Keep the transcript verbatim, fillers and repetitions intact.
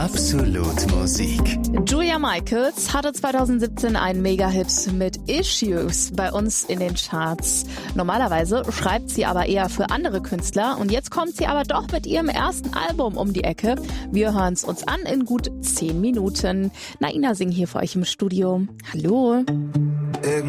Absolut Musik. Julia Michaels hatte zweitausendsiebzehn einen Mega-Hit mit Issues bei uns in den Charts. Normalerweise schreibt sie aber eher für andere Künstler und jetzt kommt sie aber doch mit ihrem ersten Album um die Ecke. Wir hören es uns an in gut zehn Minuten. Naina Singh hier für euch im Studio. Hallo.